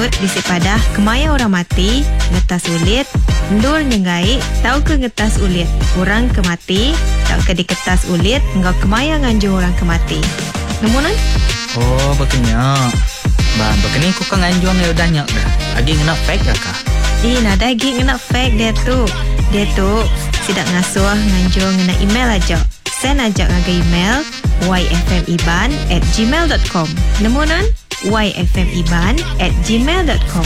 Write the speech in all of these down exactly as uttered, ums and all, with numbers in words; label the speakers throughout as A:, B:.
A: Bisi padah kemaya orang mati, ngetas ulit, ndul nyengai, tau ke ngetas ulit, orang kemati, tau ke diketas ulit, engkau kemaya nganjung orang kemati. Nemunan?
B: Oh, begini. Bang, begini kau kan nganjung ya udah nyak dah. Lagi kena fake dah kah?
A: Ih, nada lagi kena fake dia tu. Dia tu tidak ngasuh nganjung kena email aja. Send aja ngaga email y f m iban at gmail dot com. Nemunan? y f m iban at gmail dot com.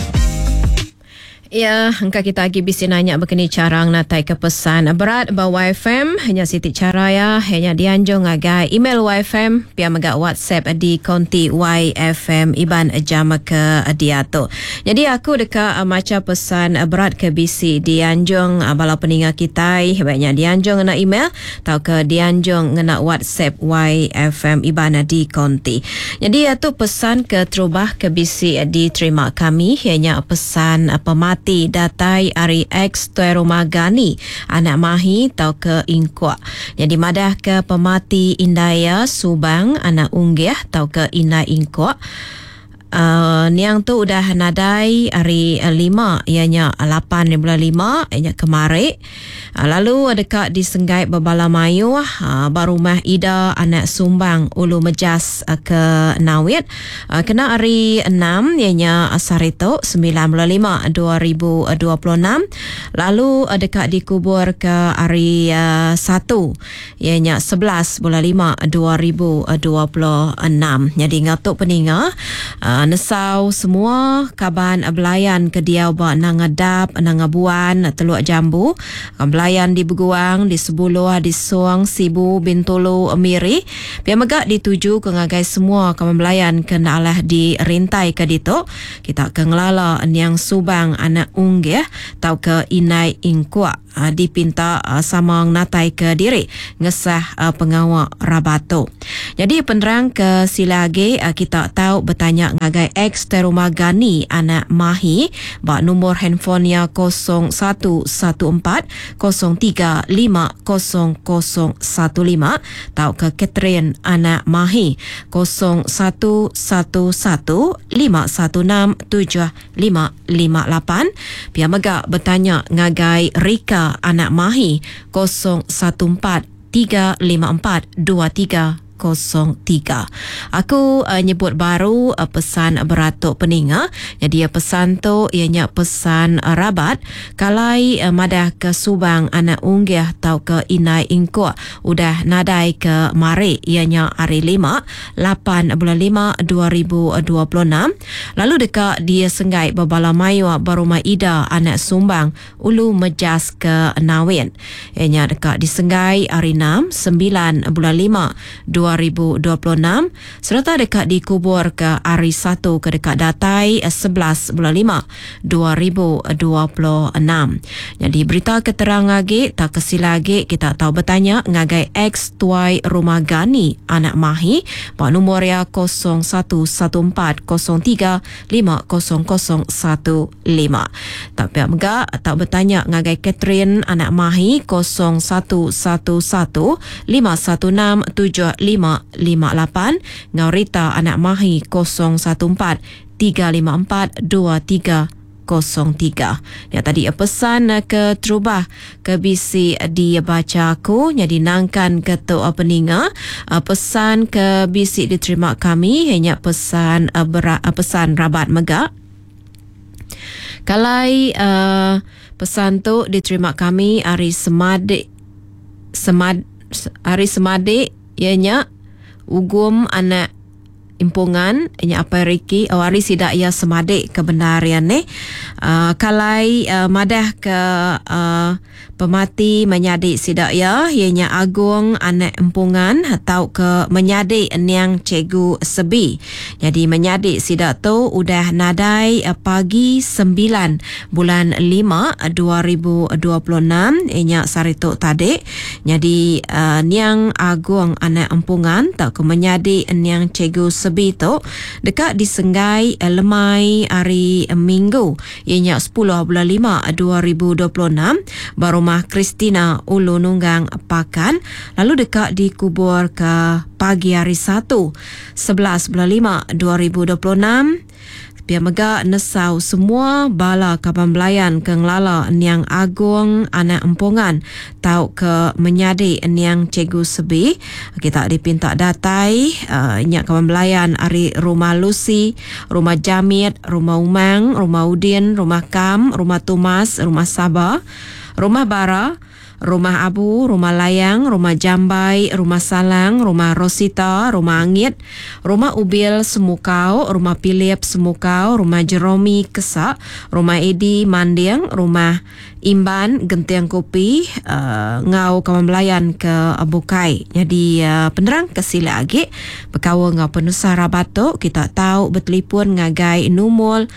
C: Ya, angka kita lagi bisa nanya begini carang natai ke pesan berat bawa Y F M hanya siti cara ya hanya dianjung agak email Y F M pia megak WhatsApp di konti Y F M iban jam ke dia tu. Jadi aku dekat uh, macam pesan uh, berat ke bisi dianjung uh, bala peningat kita banyak dianjung ngena email atau ke dianjung ngena WhatsApp Y F M iban di konti. Jadi itu pesan ke terubah ke bisi uh, diterima kami hanya pesan uh, pemat datai Ari X Tuero Magani anak mahi tau ke ingkwa. Jadi madah ke pemati Indaya Subang anak unggih tau ke Inai ingkwa. Uh, niang tu udah nadai hari uh, lima ianya lapan bulan lima ianya kemarin. Uh, lalu dekat di Senggai Babala Mayu uh, baru mah Ida anak Sumbang Ulu Mejas uh, ke Nawit uh, kena hari enam ianya Sarito sembilan bulan lima dua ribu dua puluh enam. Lalu uh, dekat dikubur ke hari uh, satu ianya sebelas bulan lima dua ribu dua puluh enam. Jadi ngatuk peninga uh, nesau semua kaban belayan ke dia buat nangadap nangabuan teluk jambu belayan di Beguang di Sebuluh di Suang Sibu Bintulu Miri pia megak dituju ke ngagai semua kaban belayan ke nalah di rintai ke dito kita ke ngelala niang Subang anak unggih tau ke Inai ingkwa uh, dipinta uh, samang natai ke diri ngesah uh, pengawal Rabato. Jadi penerang ke silage uh, kita tahu bertanya ngagai X Terumagani anak mahi bak nombor handphonenya kosong satu satu empat kosong tiga lima kosong kosong satu lima tau ke Catherine anak mahi kosong satu satu satu lima satu enam tujuh lima lima lapan. Pia megak bertanya ngagai Rika anak mahi kosong satu empat tiga lima empat dua tiga kosong tiga. Aku uh, nyebut baru uh, pesan beratuk peninga. Jadi uh, pesan tu ianya pesan uh, rabat kalai uh, madah ke Subang anak unggih tau ke Inai ingkua udah nadai ke mari ianya hari lima lapan bulan lima dua ribu dua puluh enam. Lalu dekat dia Senggai Babala Mayu Baruma Ida anak Sumbang Ulu Mejas ke Nawin. Ianya dekat di Senggai hari enam sembilan bulan lima dua ribu dua puluh enam serta dekat dikubur ke hari satu ke dekat datai sebelas bulan lima dua ribu dua puluh enam. Jadi berita keterang lagi tak kesila lagi kita tahu bertanya ngagai X Tuai Rumagani anak mahi pak nombor ya kosong satu satu empat kosong tiga lima kosong kosong satu lima. Tak pihak megak tak bertanya ngagai Catherine anak mahi kosong satu satu satu lima satu enam tujuh lima lima lapan. Ngaurita anak mahi kosong satu empat tiga lima empat dua tiga kosong tiga. Yang tadi pesan ke terubah ke bisi dibaca aku jadi nangkan ke tu peninga pesan ke bisi diterima kami hanya pesan berat, pesan rabat megak. Kalai uh, pesan tu diterima kami hari semadik semad hari semadik ianya ugum anak impungan inya apa Riki awari sidak ia semadik kebenaran ni uh, kalai uh, madah ke uh, pemati menyadik sidak ia ianya agung anak impungan atau ke menyadik niang cikgu sebi. Jadi menyadik sidak tu udah nadai uh, pagi sembilan bulan lima dua ribu dua puluh enam inya sarituk tadi. Jadi uh, niang agung anak impungan tak ke menyadik niang cikgu sebi Sebito dekat di Senggai Lemai hari Minggu ianya sepuluh bulan lima dua ribu dua puluh enam barumah Kristina Ulu Nunggang Pakan. Lalu dekat dikubur ke pagi hari satu sebelas bulan lima dua ribu dua puluh enam pia mega nesau semua bala kaban belayan ke ngelala niang agung anak empongan tau ke menyadi niang cikgu sebi. Kita dipinta datai uh, nyak kaban belayan ari rumah Lucy, rumah Jamit, rumah Umang, rumah Udin, rumah Kam, rumah Tumas, rumah Sabah, rumah Bara, rumah Abu, rumah Layang, rumah Jambai, rumah Salang, rumah Rosita, rumah Angit, rumah Ubil Semukau, rumah Philip Semukau, rumah Jeromi Kesak, rumah Edi Mandiang, rumah Imban Gentiang Kopi, uh, ngau kawan belayan ke Bukai. Jadi uh, penerang ke sila agi berkawa ngau penusa Rabato, kita tahu bertelefon ngagai numul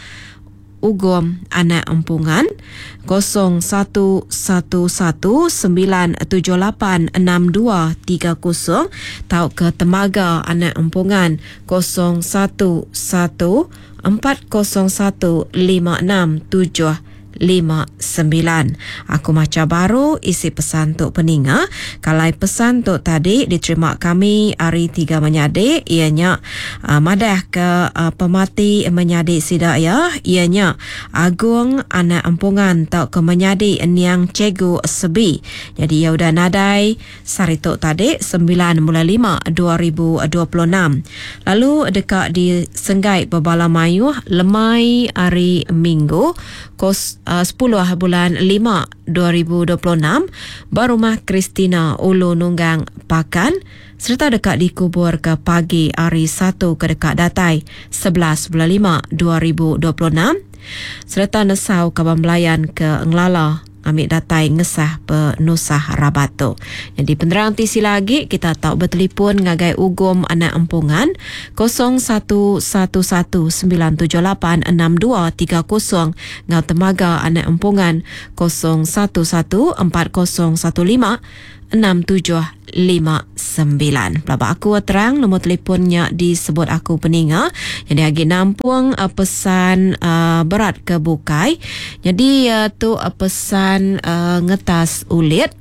C: Ugom anak empungan kosong satu satu satu sembilan tujuh lapan enam dua tiga kosong tau ke Temaga anak empungan kosong satu satu empat kosong satu lima enam tujuh lima sembilan. Aku macam baru isi pesan tok peninga. Kalau pesan tok tadi diterima kami hari tiga menyadi, ianya uh, madah ke uh, pemati menyadi sidak ya, ianya agung anak empungan tau ke menyadi niang cikgu sebi. Jadi ya udah nadai sari tok tadi sembilan bulan lima dua ribu dua puluh enam. Lalu dekat di Senggai Bebala Mayuh lemai hari Minggu kos uh, sepuluh bulan lima dua ribu dua puluh enam Barumah Kristina Ulu Nunggang Pakan serta dekat dikubur ke pagi hari satu ke dekat datai sebelas bulan lima dua ribu dua puluh enam serta nesau kaban belayan ke Ngelala ambil datai ngesah penusah Rabato. Jadi penerang tisi lagi kita tahu bertelefon ngagai Ugom anak empungan kosong satu satu satu sembilan tujuh lapan enam dua tiga kosong, ngau Temaga anak empungan kosong satu satu empat kosong satu lima enam tujuh lima sembilan. Pelabak aku terang nombor telefonnya disebut aku peninga. Jadi lagi nampung uh, pesan uh, berat ke Bukai. Jadi uh, tu uh, pesan uh, ngetas ulit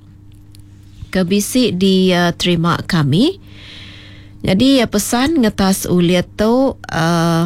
C: ke bisik di uh, terima kami. Jadi uh, pesan ngetas ulit tu uh,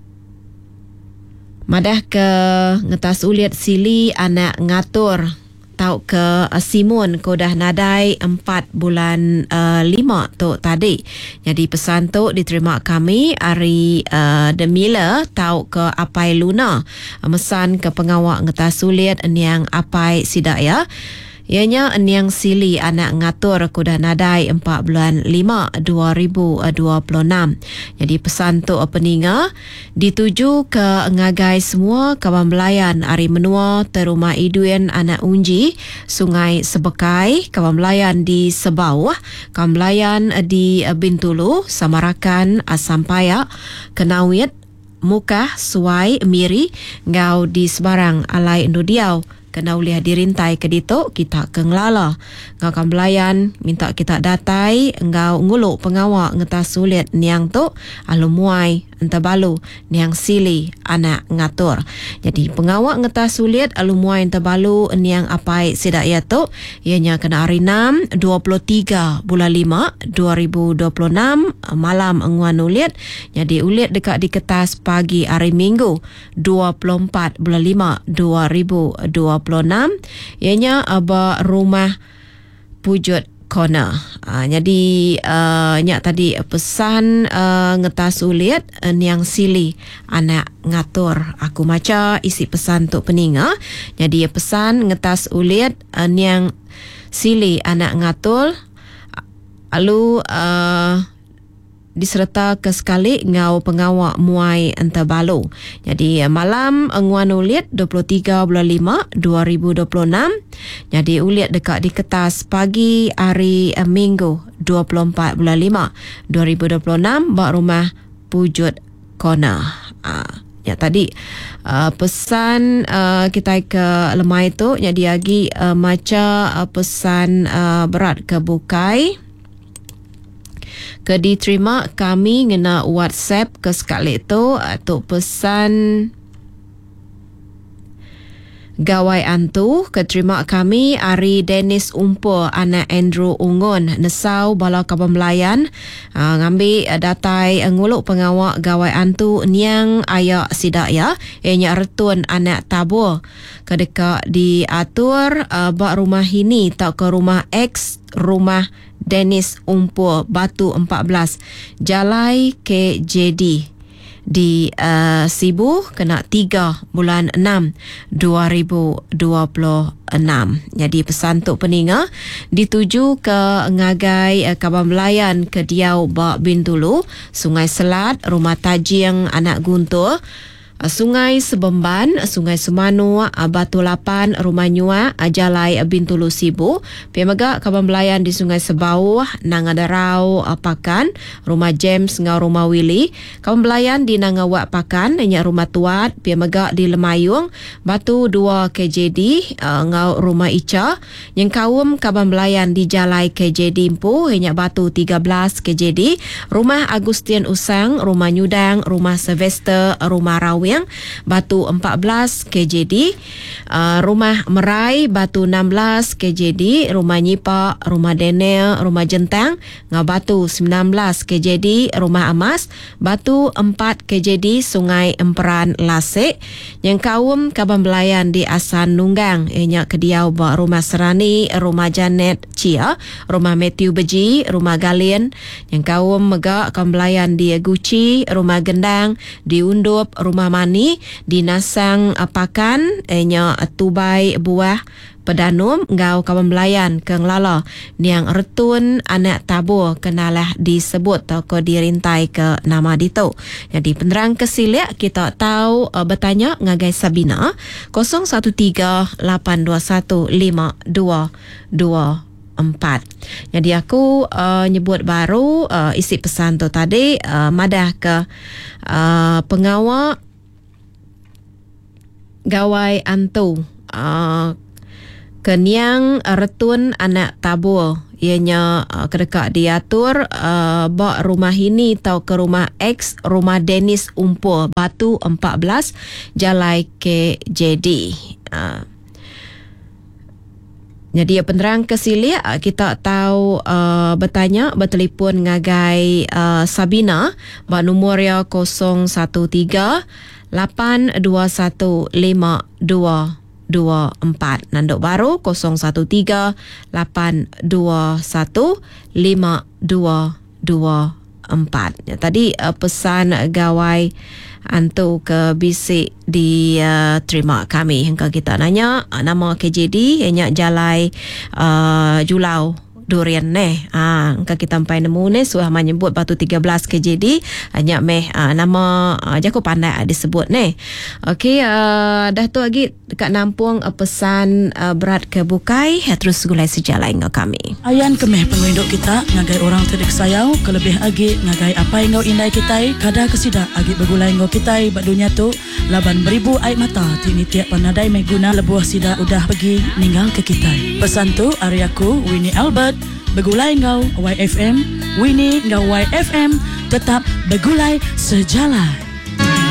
C: madah ke ngetas ulit sili anak ngatur tau ke uh, Simon ko dah nadai empat bulan uh, lima tu tadi. Jadi pesan tu diterima kami hari uh, Demila tau ke Apai Luna. Uh, mesan ke pengawak ngetas sulit niang Apai sidak ya. Ianya niang sili anak ngatur ko dah nadai empat bulan lima dua ribu dua puluh enam. Jadi pesan tu peninga dituju ke ngagai semua kawan belayan ari menua terumah Iduin anak Unji Sungai Sebekai, kawan belayan di Sebawah, kawan belayan di Bintulu, Samarakan, Sampaya, Kenawit, Mukah, Suai, Miri, ngau di Sebarang Alai Indudiau. Kena uliah dirintai ke dito kita ke Ngelala. Ngau kan belayan minta kita datai ngau nguluk pengawak ngetas sulit niang tu alumuai enta balu niang sili anak ngatur. Jadi pengawak ngetas sulit alumuai enta balu niang apai sidak ya tu ianya kena hari enam dua puluh tiga bulan lima dua ribu dua puluh enam malam nguan ulit. Jadi ulit dekat di kertas pagi hari Minggu dua puluh empat bulan lima dua ribu dua puluh enam ianya aba rumah Pujut Corner. Uh, jadi uh, nyak tadi pesan uh, ngetas ulit uh, niang sili anak ngatur. Aku maca isi pesan tu peninga. Jadi pesan ngetas ulit uh, niang sili anak ngatur. Lalu uh, diserta ke sekali ngau pengawak muai Entabalo. Jadi malam nguan ulit dua puluh tiga bulan lima dua ribu dua puluh enam. Jadi ulit dekat di kertas pagi hari uh, Minggu dua puluh empat bulan lima dua ribu dua puluh enam bak rumah Pujut Corner. Uh, ya tadi uh, pesan uh, kita ke lemai tu jadi lagi uh, maca uh, pesan uh, berat ke Bukai ke diterima kami ngena WhatsApp ke sekali tu atau pesan gawai antu keterima kami Ari Dennis Umpo anak Andrew Ungun Nesau bala Kaban Melayan uh, ngambil uh, datai uh, nguluk pengawak gawai antu niang ayak sidak ya ianya retun anak tabur kedeka diatur uh, bak rumah ini tak ke rumah X rumah Dennis Umpo Batu empat belas Jalai K J D di uh, Sibu kena tiga bulan enam dua ribu dua puluh enam. Jadi pesan untuk peninga dituju ke ngagai uh, Kaban Melayan ke Diau Bak Bintulu, Sungai Selat, Rumah Tajing Anak Guntur, Sungai Sebemban, Sungai Semanu, Batu Lapan, Rumah Nyua, Jalai Bintulu Sibu, Piamaga Kaban Melayan di Sungai Sebau, Nangadarau Pakan, Rumah James ngau Rumah Willy, Kaban Melayan di Nangawak Pakan, Nya Rumah Tuat, Piamaga di Lemayung, Batu dua K J D ngau Rumah Ica, yang kaum Kaban Melayan di Jalai K J D Impu, Nya Batu tiga belas K J D, Rumah Agustian Usang, Rumah Nyudang, Rumah Sylvester, Rumah Rawi Batu empat belas K J D, uh, Rumah Merai Batu enam belas K J D, Rumah Nyipa, Rumah Daniel, Rumah Jentang ngau Batu sembilan belas K J D, Rumah Amas Batu empat K J D, Sungai Emperan Lasik, yang kaum Kaban Melayan di Asan Nunggang ianya Kediau Bak Rumah Serani, Rumah Janet Cia, Rumah Matthew Beji, Rumah Galian, yang kaum Megak Kaban Melayan di Guci, Rumah Gendang di Undup, Rumah Mani di Nasang Pakan ianya Tubai Buah Pedanum ngau Kaban Melayan ke Ngelala niang retun anak tabur kenalah disebut atau ke dirintai ke nama dito. Jadi penerang kesiliak kita tahu uh, bertanya ngagai Sabina kosong satu tiga lapan dua satu lima dua dua empat. Jadi aku uh, nyebut baru uh, isi pesan tu tadi uh, madah ke uh, pengawal gawai antu uh, keniang uh, retun anak tabur ianya uh, kedekat diatur uh, bak rumah ini tau ke rumah X rumah Dennis Umpo Batu empat belas Jalai K J D. uh, Jadi penerang kesiliak kita tahu uh, bertanya bertelefon ngagai uh, Sabina bak nombor ya kosong satu tiga lapan dua satu lima dua dua empat. Nanduk baru kosong satu tiga lapan dua satu lima dua dua empat. Ya, tadi uh, pesan gawai antu ke bisik di uh, terima kami hingga kita nanya uh, nama K J D ianya Jalai uh, Julau Durian neh. Ah, engkau kita sampai nemu ni suah menyebut batu tiga belas K J D hanya meh ah, nama ah, jago pandai ah, disebut ni. Okey, uh, dah tu lagi dekat nampung uh, pesan uh, berat ke bukai ya, terus gulai sejalan dengan kami.
D: Ayan kemeh pengwendok kita ngagai orang terik sayau kelebih agi ngagai apa yang ngau indai kita kada kesida agi begulai ngau kita bak dunia tu laban beribu air mata tini tiap panadai meguna lebuah sida udah pergi ninggal ke kita. Pesan tu ari aku Winnie Albert begulai ngau Y F M, Winnie ngau Y F M tetap begulai sejalan.